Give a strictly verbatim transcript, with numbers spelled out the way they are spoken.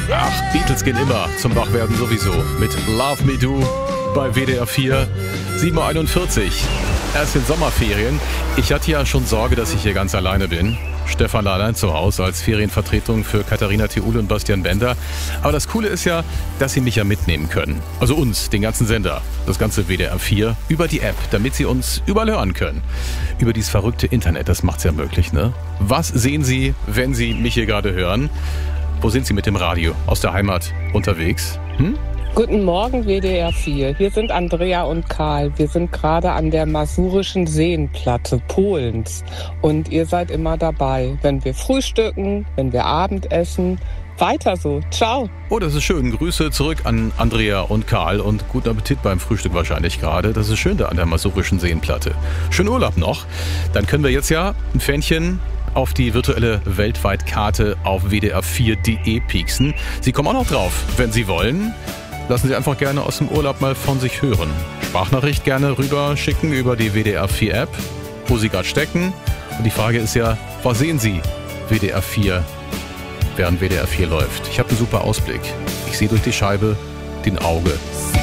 Ach, Beatles gehen immer zum Wachwerden sowieso. Mit Love Me Do bei W D R vier, sieben Uhr einundvierzig. Erst in Sommerferien. Ich hatte ja schon Sorge, dass ich hier ganz alleine bin. Stefan allein zu Hause als Ferienvertretung für Katharina Theule und Bastian Bender. Aber das Coole ist ja, dass Sie mich ja mitnehmen können. Also uns, den ganzen Sender, das ganze W D R vier, über die App, damit Sie uns überall hören können. Über dieses verrückte Internet, das macht's ja möglich, ne? Was sehen Sie, wenn Sie mich hier gerade hören? Wo sind Sie mit dem Radio? Aus der Heimat unterwegs? Hm? Guten Morgen, W D R vier. Hier sind Andrea und Karl. Wir sind gerade an der Masurischen Seenplatte Polens. Und ihr seid immer dabei, wenn wir frühstücken, wenn wir Abendessen. Weiter so. Ciao. Oh, das ist schön. Grüße zurück an Andrea und Karl und guten Appetit beim Frühstück wahrscheinlich gerade. Das ist schön da an der Masurischen Seenplatte. Schönen Urlaub noch. Dann können wir jetzt ja ein Fähnchen auf die virtuelle Weltweitkarte auf w d r vier punkt d e pieksen. Sie kommen auch noch drauf, wenn Sie wollen. Lassen Sie einfach gerne aus dem Urlaub mal von sich hören. Sprachnachricht gerne rüber schicken über die W D R vier App, wo Sie gerade stecken. Und die Frage ist ja, was sehen Sie W D R vier, während W D R vier läuft? Ich habe einen super Ausblick. Ich sehe durch die Scheibe den Auge